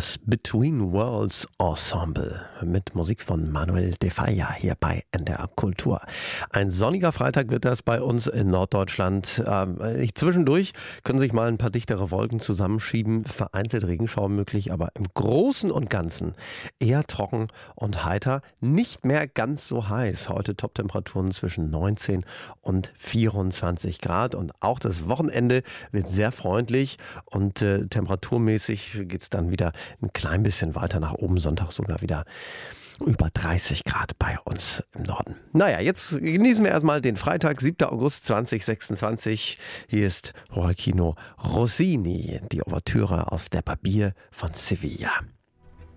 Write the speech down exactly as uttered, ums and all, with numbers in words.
Das Between Worlds Ensemble mit Musik von Manuel de Falla hier bei N D R Kultur. Ein sonniger Freitag wird das bei uns in Norddeutschland. Ähm, zwischendurch können sich mal ein paar dichtere Wolken zusammenschieben, vereinzelt Regenschauer möglich, aber im Großen und Ganzen eher trocken und heiter, nicht mehr ganz so heiß. Heute Toptemperaturen zwischen neunzehn und vierundzwanzig Grad und auch das Wochenende wird sehr freundlich und äh, temperaturmäßig geht es dann wieder ein klein bisschen weiter nach oben. Sonntag sogar wieder über dreißig Grad bei uns im Norden. Naja, jetzt genießen wir erstmal den Freitag, siebter August zweitausendsechsundzwanzig. Hier ist Gioachino Rossini, die Ouvertüre aus der Barbier von Sevilla.